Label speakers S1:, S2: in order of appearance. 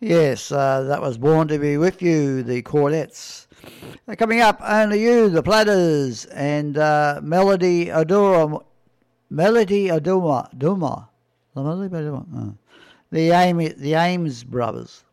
S1: Yes, that was Born to Be With You, the Quartettes. Coming up, Only You, the Platters, and Melody Oduma. Melody Oduma. The Ames brothers.